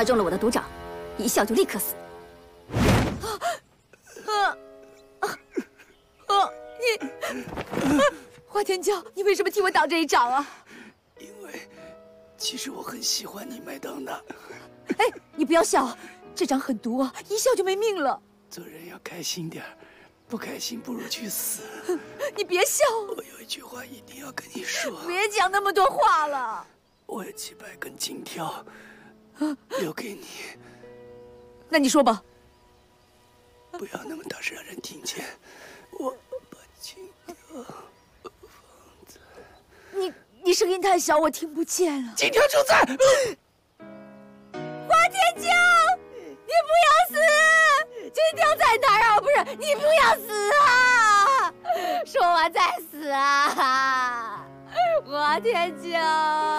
他中了我的毒掌，一笑就立刻死。 花天骄，你为什么替我挡这一掌啊？ 因为，其实我很喜欢你，麦当娜。 哎，你不要笑，这掌很毒啊，一笑就没命了。 做人要开心点儿，不开心不如去死。 你别笑， 我有一句话一定要跟你说。 别讲那么多话了。 我有700根金条，留给你。 那你说吧。 不要那么大声，让人听见。我把金条放在…… 你声音太小，我听不见了。 金条就在。 花天骄，你不要死！金条在哪儿啊？不是，你不要死啊！说完再死啊！花天骄。